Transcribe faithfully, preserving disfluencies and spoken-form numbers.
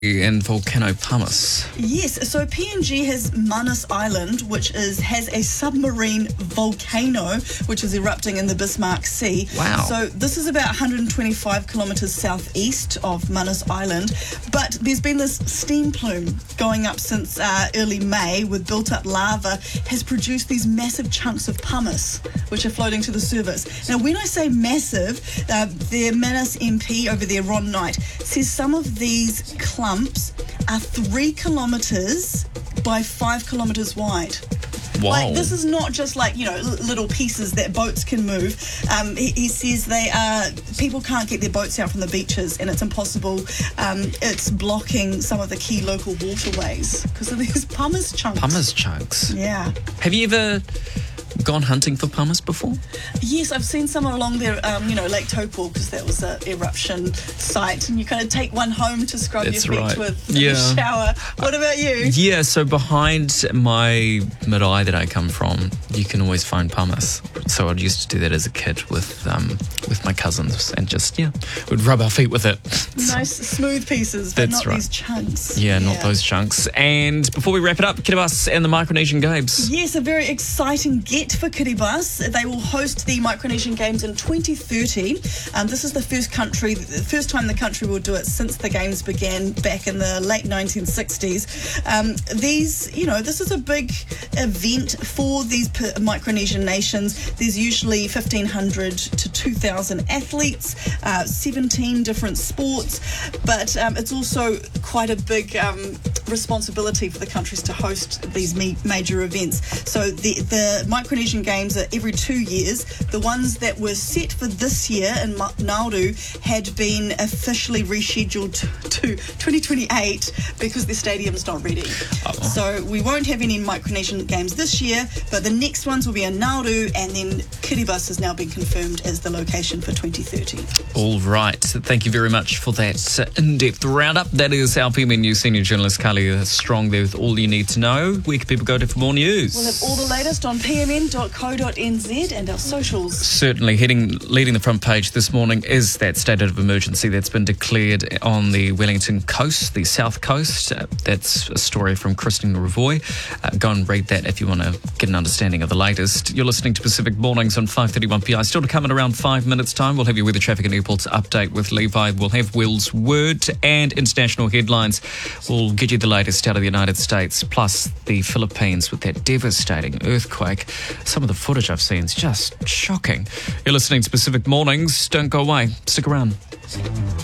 And volcano pumice. Yes, so P N G has Manus Island, which is has a submarine volcano which is erupting in the Bismarck Sea. Wow. So this is about one hundred twenty-five kilometres southeast of Manus Island, but there's been this steam plume going up since uh, early May with built-up lava has produced these massive chunks of pumice which are floating to the surface. Now, when I say massive, uh, their Manus M P over there, Ron Knight, says some of these clumps are three kilometres by five kilometres wide. Wow. Like, this is not just like, you know, l- little pieces that boats can move. Um, he, he says they are, people can't get their boats out from the beaches and it's impossible. Um, it's blocking some of the key local waterways because of these pumice chunks. Pumice chunks. Yeah. Have you ever gone hunting for pumice before? Yes, I've seen some along there, um, you know, Lake Taupo, because that was an eruption site, and you kind of take one home to scrub That's your feet right. with in Yeah. the shower. What about you? Yeah, so behind my marae that I come from, you can always find pumice. So I used to do that as a kid with um, with my cousins and just, yeah, we'd rub our feet with it. Nice smooth pieces, but That's not right. these chunks. Yeah, not those chunks. And before we wrap it up, Kiribati and the Micronesian Games. Yes, a very exciting get for Kiribati. They will host the Micronesian Games in twenty thirty. Um, this is the first country, the first time the country will do it since the Games began back in the late nineteen sixties. Um, these, you know, this is a big event for these p- Micronesian nations. There's usually fifteen hundred to two thousand athletes, uh, seventeen different sports, but um, it's also quite a big um, responsibility for the countries to host these me- major events. So the, the Micronesian Games are every two years. The ones that were set for this year in Ma- Nauru had been officially rescheduled to twenty twenty-eight because the stadium's not ready. Oh. So we won't have any Micronesian Games this year, but the next ones will be in Nauru, and then Kiribati has now been confirmed as the location for twenty thirty. All right. Thank you very much for that uh, in-depth roundup. That is our P M N News senior journalist, Carly Strong, there with all you need to know. Where can people go to for more news? We'll have all the latest on p m n dot co dot n z and our socials. Certainly, heading, leading the front page this morning is that state of emergency that's been declared on the Wellington coast, the south coast. Uh, that's a story from Christine Ravoy. Uh, go and read that if you want to get an understanding of the latest. You're listening to Pacific Mornings on five thirty-one P I. Still to come in around five minutes' time. We'll have your weather, traffic and airports update with Levi. We'll have Will's word and international headlines. We'll get you the latest out of the United States, plus the Philippines with that devastating earthquake. Some of the footage I've seen is just shocking. You're listening to Pacific Mornings. Don't go away. Stick around.